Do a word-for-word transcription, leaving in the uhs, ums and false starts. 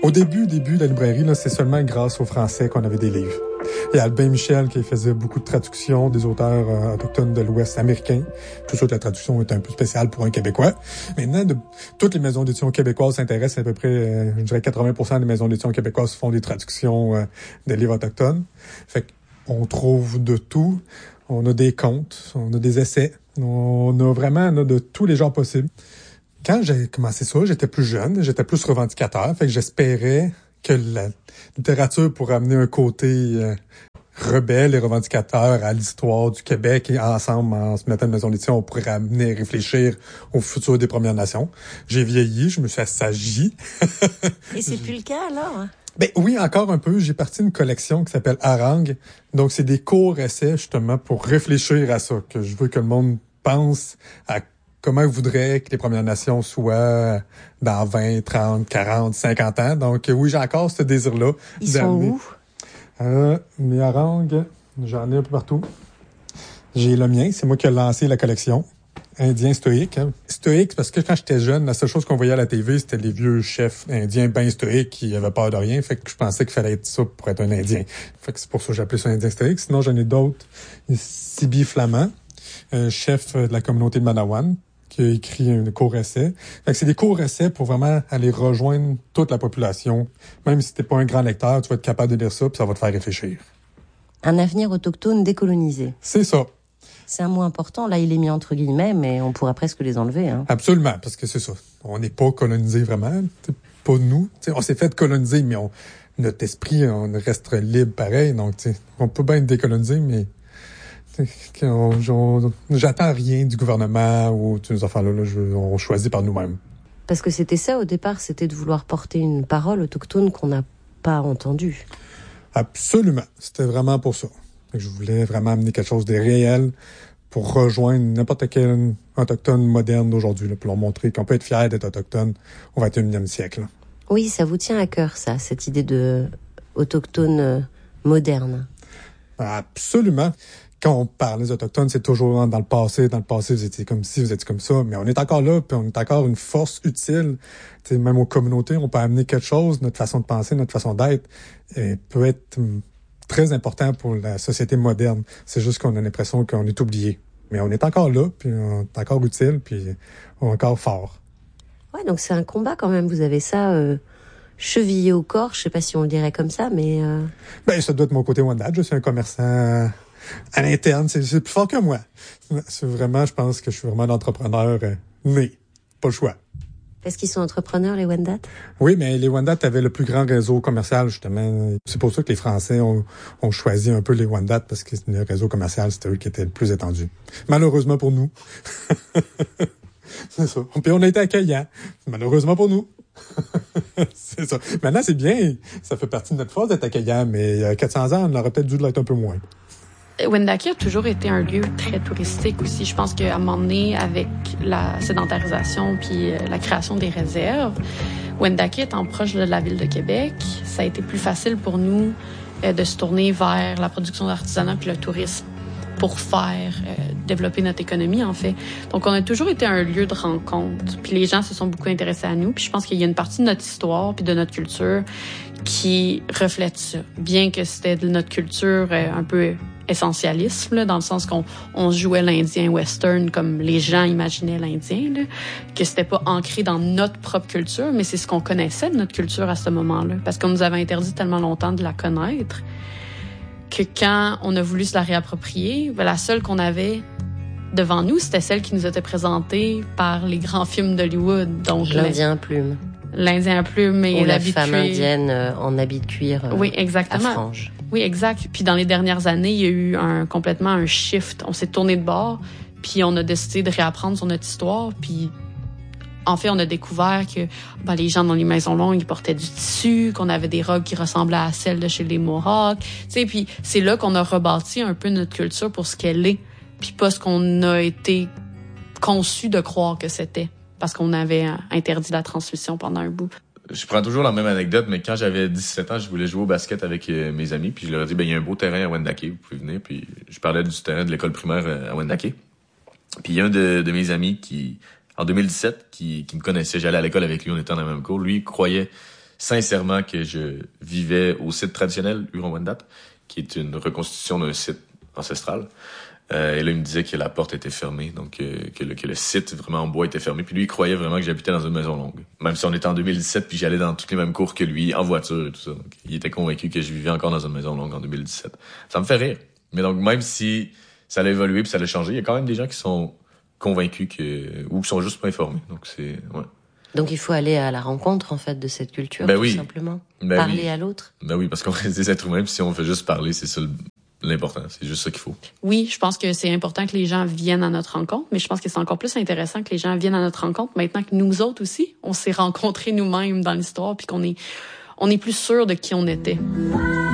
Au début, début de la librairie, là, c'est seulement grâce aux Français qu'on avait des livres. Il y a Albin Michel qui faisait beaucoup de traductions des auteurs euh, autochtones de l'Ouest américain. Tout ça, la traduction est un peu spéciale pour un Québécois. Maintenant, de, toutes les maisons d'édition québécoises s'intéressent à peu près, euh, je dirais quatre-vingts pour cent des maisons d'édition québécoises font des traductions euh, de livres autochtones. Fait qu'on trouve de tout. On a des contes, on a des essais. On a vraiment on a de tous les genres possibles. Quand j'ai commencé ça, j'étais plus jeune, j'étais plus revendicateur. Fait que j'espérais que la littérature pourrait amener un côté euh, rebelle et revendicateur à l'histoire du Québec, et ensemble, en se mettant une maison d'édition, on pourrait amener à réfléchir au futur des Premières Nations. J'ai vieilli, je me suis assagi. Et c'est plus le cas, alors? Ben oui, encore un peu. J'ai parti d'une collection qui s'appelle Harangue. Donc, c'est des courts essais, justement, pour réfléchir à ça, que je veux que le monde pense à comment il voudrait que les Premières Nations soient dans vingt, trente, quarante, cinquante ans. Donc, oui, j'ai encore ce désir-là. Ils sont où? Euh, mes harangues, j'en ai un peu partout. J'ai le mien, c'est moi qui ai lancé la collection. Indien stoïque. Hein. Stoïque, parce que quand j'étais jeune, la seule chose qu'on voyait à la T V, c'était les vieux chefs indiens bien stoïques qui avaient peur de rien. Fait que je pensais qu'il fallait être ça pour être un Indien. Fait que c'est pour ça que j'ai appelé ça Indien stoïque. Sinon, j'en ai d'autres. Sibi Flamand, un chef de la communauté de Manawan, qui a écrit un court essai. Fait que c'est des courts essais pour vraiment aller rejoindre toute la population. Même si t'es pas un grand lecteur, tu vas être capable de lire ça, puis ça va te faire réfléchir. Un avenir autochtone décolonisé. C'est ça. C'est un mot important. Là, il est mis entre guillemets, mais on pourrait presque les enlever. Hein. Absolument, parce que c'est ça. On n'est pas colonisé vraiment. T'sais, pas nous. T'sais, on s'est fait coloniser, mais on, notre esprit, on reste libre pareil. Donc, t'sais, on peut bien être décolonisé, mais on, on, j'attends rien du gouvernement ou tous ces affaires-là. Là, je, on choisit par nous-mêmes. Parce que c'était ça au départ, c'était de vouloir porter une parole autochtone qu'on n'a pas entendue. Absolument. C'était vraiment pour ça. Je voulais vraiment amener quelque chose de réel pour rejoindre n'importe quel autochtone moderne d'aujourd'hui, là, pour leur montrer qu'on peut être fier d'être autochtone au vingt et unième siècle. Là. Oui, ça vous tient à cœur, ça, cette idée de autochtone euh, moderne. Absolument. Quand on parle des Autochtones, c'est toujours dans le passé. Dans le passé, vous étiez comme ci, vous étiez comme ça. Mais on est encore là, puis on est encore une force utile. T'sais, même aux communautés, on peut amener quelque chose. Notre façon de penser, notre façon d'être euh, peut être très important pour la société moderne. C'est juste qu'on a l'impression qu'on est oublié. Mais on est encore là, puis on est encore utile, puis on est encore fort. Ouais, donc c'est un combat quand même. Vous avez ça euh, chevillé au corps. Je sais pas si on le dirait comme ça, mais... Euh... Ben, ça doit être mon côté Wendat. Je suis un commerçant à l'interne. C'est, c'est plus fort que moi. C'est vraiment, je pense que je suis vraiment un entrepreneur euh, né. Pas le choix. Est-ce qu'ils sont entrepreneurs, les Wendat? Oui, mais les Wendat avaient le plus grand réseau commercial, justement. C'est pour ça que les Français ont, ont choisi un peu les Wendat, parce que le réseau commercial, c'était eux qui étaient le plus étendu. Malheureusement pour nous. C'est ça. Puis on a été accueillants. Malheureusement pour nous. C'est ça. Maintenant, c'est bien. Ça fait partie de notre force d'être accueillant, mais il y a quatre cents ans, on aurait peut-être dû l'être un peu moins. Wendake a toujours été un lieu très touristique aussi. Je pense qu'à un moment donné, avec la sédentarisation puis la création des réserves, Wendake étant proche de la ville de Québec, ça a été plus facile pour nous de se tourner vers la production d'artisanat puis le tourisme pour faire euh, développer notre économie, en fait. Donc, on a toujours été un lieu de rencontre. Puis les gens se sont beaucoup intéressés à nous. Puis je pense qu'il y a une partie de notre histoire puis de notre culture qui reflète ça. Bien que c'était de notre culture euh, un peu essentialiste, là, dans le sens qu'on on jouait l'Indien western comme les gens imaginaient l'Indien, là, que c'était pas ancré dans notre propre culture, mais c'est ce qu'on connaissait de notre culture à ce moment-là. Parce qu'on nous avait interdit tellement longtemps de la connaître que quand on a voulu se la réapproprier, ben la seule qu'on avait devant nous, c'était celle qui nous était présentée par les grands films d'Hollywood. Donc l'Indien à plume. L'Indien à plume et ou la l'habitué. femme indienne euh, en habit de cuir. Euh, oui, exactement. À franges. Oui, exact. Puis dans les dernières années, il y a eu un complètement un shift. On s'est tourné de bord, puis on a décidé de réapprendre sur notre histoire, puis en fait, on a découvert que ben, les gens dans les maisons longues, ils portaient du tissu, qu'on avait des robes qui ressemblaient à celles de chez les Mohawks. Tu sais, puis c'est là qu'on a rebâti un peu notre culture pour ce qu'elle est, puis pas ce qu'on a été conçu de croire que c'était, parce qu'on avait interdit la transmission pendant un bout. Je prends toujours la même anecdote, mais quand j'avais dix-sept ans, je voulais jouer au basket avec euh, mes amis, puis je leur ai dit, ben il y a un beau terrain à Wendake, vous pouvez venir, puis je parlais du terrain de l'école primaire à Wendake. Puis il y a un de, de mes amis qui... en deux mille dix-sept, qui, qui me connaissait, j'allais à l'école avec lui, on était dans la même cour. Lui, il croyait sincèrement que je vivais au site traditionnel Huron-Wendat, qui est une reconstitution d'un site ancestral. Euh, et là, il me disait que la porte était fermée, donc euh, que, le, que le site vraiment en bois était fermé. Puis lui, il croyait vraiment que j'habitais dans une maison longue. Même si on était en deux mille dix-sept, puis j'allais dans toutes les mêmes cours que lui, en voiture et tout ça. Donc, il était convaincu que je vivais encore dans une maison longue en deux mille dix-sept. Ça me fait rire. Mais donc, même si ça allait évoluer puis ça allait changer, il y a quand même des gens qui sont convaincus que ou qui sont juste pas informés. Donc, c'est... ouais. Donc il faut aller à la rencontre, en fait, de cette culture, ben tout oui. simplement. Ben Parler oui. à l'autre. Ben oui, parce qu'on reste des êtres humains, puis si on fait juste parler, c'est ça le... l'important. C'est juste ça qu'il faut. Oui, je pense que c'est important que les gens viennent à notre rencontre, mais je pense que c'est encore plus intéressant que les gens viennent à notre rencontre maintenant que nous autres aussi, on s'est rencontrés nous-mêmes dans l'histoire puis qu'on est, on est plus sûr de qui on était.